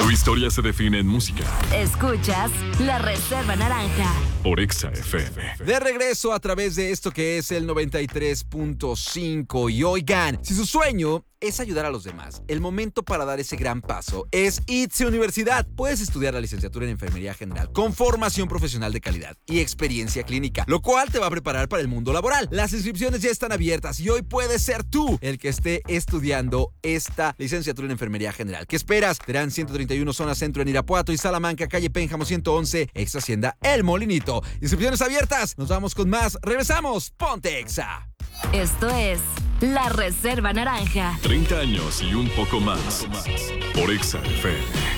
Tu historia se define en música. Escuchas La Reserva Naranja Por Exa FM. De regreso a través de esto que es el 93.5. Y oigan, si su sueño es ayudar a los demás, el momento para dar ese gran paso es ITSE Universidad. Puedes estudiar la licenciatura en Enfermería General con formación profesional de calidad y experiencia clínica, lo cual te va a preparar para el mundo laboral. Las inscripciones ya están abiertas y hoy puedes ser tú el que esté estudiando esta licenciatura en Enfermería General. ¿Qué esperas? Serán 131 zona centro en Irapuato y Salamanca, calle Pénjamo 111, ex Hacienda El Molinito. Inscripciones abiertas. Nos vamos con más. Regresamos. Ponte Exa. Esto es La Reserva Naranja. 30 años y un poco más. Por Exa FM.